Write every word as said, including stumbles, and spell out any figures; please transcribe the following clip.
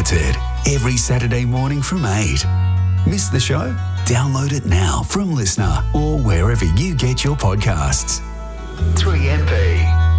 Unlimited, every Saturday morning from eight. Miss the show? Download it now from Listener or wherever you get your podcasts. three M P.